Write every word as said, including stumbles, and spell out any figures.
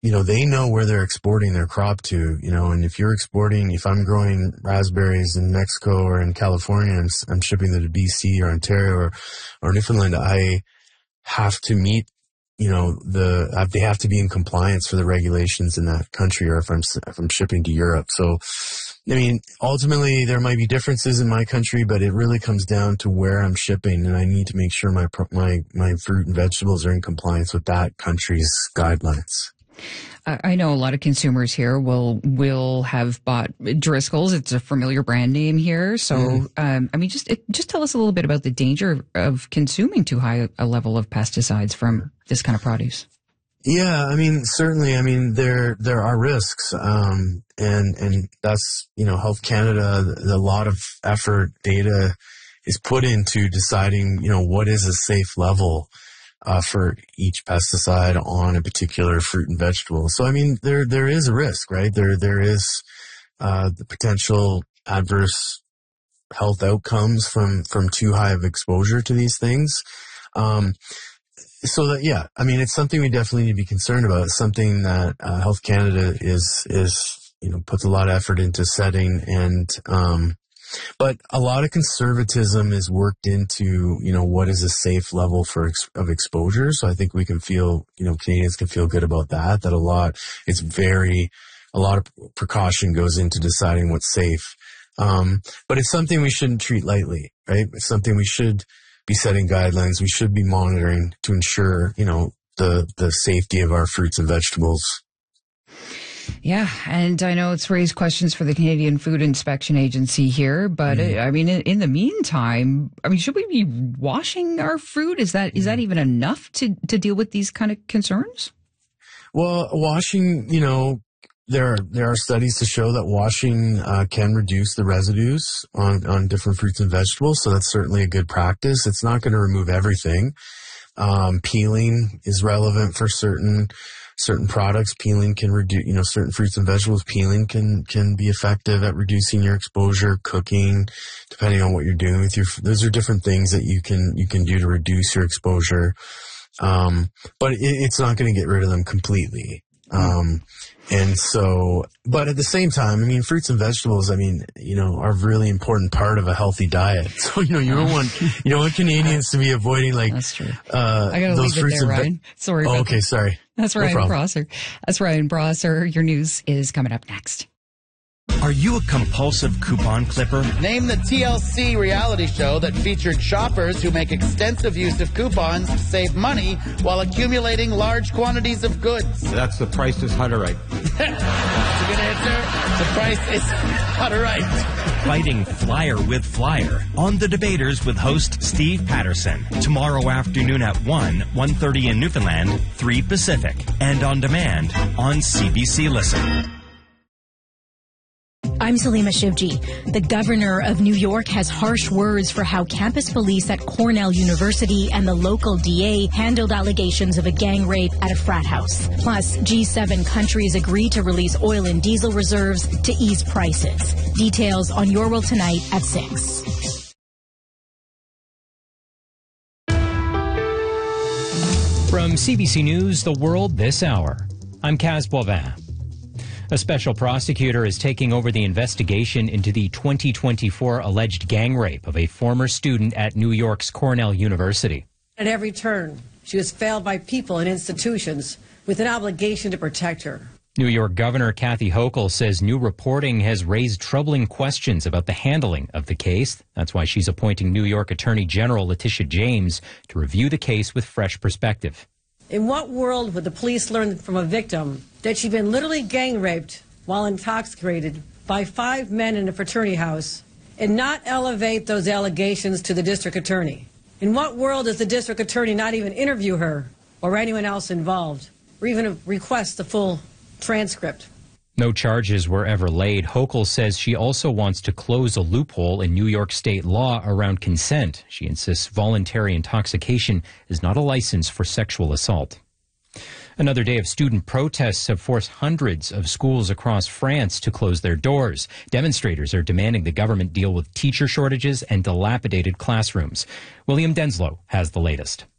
you know, they know where they're exporting their crop to, you know, and if you're exporting, if I'm growing raspberries in Mexico or in California and I'm shipping them to B C or Ontario or, or Newfoundland, I have to meet, you know, the, they have to be in compliance for the regulations in that country, or if I'm, if I'm shipping to Europe. So, I mean, ultimately there might be differences in my country, but it really comes down to where I'm shipping, and I need to make sure my, my, my fruit and vegetables are in compliance with that country's guidelines. I know a lot of consumers here will will have bought Driscoll's. It's a familiar brand name here. So, mm. um, I mean, just just tell us a little bit about the danger of consuming too high a level of pesticides from this kind of produce. Yeah, I mean, certainly. I mean, there there are risks, um, and and that's, you know, Health Canada. A lot of effort, data is put into deciding, you know, what is a safe level Uh, for each pesticide on a particular fruit and vegetable. So, I mean, there, there is a risk, right? There, there is, uh, the potential adverse health outcomes from, from too high of exposure to these things. Um, so that, yeah, I mean, it's something we definitely need to be concerned about. It's something that, uh, Health Canada is, is, you know, puts a lot of effort into setting, and, um, but a lot of conservatism is worked into, you know, what is a safe level for ex- of exposure. So I think we can feel, you know, Canadians can feel good about that, that a lot, it's very, a lot of precaution goes into deciding what's safe. Um, but it's something we shouldn't treat lightly, right? It's something we should be setting guidelines. We should be monitoring to ensure, you know, the, the safety of our fruits and vegetables. Yeah, and I know it's raised questions for the Canadian Food Inspection Agency here, but mm. I mean, in, in the meantime, I mean, should we be washing our fruit? Is that is that even enough to to deal with these kind of concerns? Well, washing, you know, there are, there are studies to show that washing uh, can reduce the residues on on different fruits and vegetables, so that's certainly a good practice. It's not going to remove everything. Um, peeling is relevant for certain. Certain products. Peeling can reduce, you know, certain fruits and vegetables, peeling can, can be effective at reducing your exposure. Cooking, depending on what you're doing with your, those are different things that you can, you can do to reduce your exposure. Um, but it, it's not going to get rid of them completely. Um, and so, but at the same time, I mean, fruits and vegetables, I mean, you know, are a really important part of a healthy diet. So, you know, you don't want, you don't want Canadians to be avoiding, like, that's true. Uh, I gotta those leave fruits it there, and Ryan. Sorry. Oh, okay. That. Sorry. That's Ryan no Brosser. That's Ryan Brosser. Your news is coming up next. Are you a compulsive coupon clipper? Name the T L C reality show that featured shoppers who make extensive use of coupons to save money while accumulating large quantities of goods. That's The Price is Hutterite. That's a good answer. The Price is Hutterite. Fighting flyer with flyer on The Debaters with host Steve Patterson. Tomorrow afternoon at one, one thirty in Newfoundland, three Pacific. And on demand on C B C Listen. I'm Salima Shivji. The governor of New York has harsh words for how campus police at Cornell University and the local D A handled allegations of a gang rape at a frat house. Plus, G seven countries agree to release oil and diesel reserves to ease prices. Details on Your World Tonight at six. From C B C News, The World This Hour, I'm Kaz Boivin. A special prosecutor is taking over the investigation into the twenty twenty-four alleged gang rape of a former student at New York's Cornell University. At every turn, she was failed by people and institutions with an obligation to protect her. New York Governor Kathy Hochul says new reporting has raised troubling questions about the handling of the case. That's why she's appointing New York Attorney General Letitia James to review the case with fresh perspective. In what world would the police learn from a victim that she'd been literally gang raped while intoxicated by five men in a fraternity house and not elevate those allegations to the district attorney? In what world does the district attorney not even interview her or anyone else involved or even request the full transcript? No charges were ever laid. Hochul says she also wants to close a loophole in New York state law around consent. She insists voluntary intoxication is not a license for sexual assault. Another day of student protests have forced hundreds of schools across France to close their doors. Demonstrators are demanding the government deal with teacher shortages and dilapidated classrooms. William Denslow has the latest.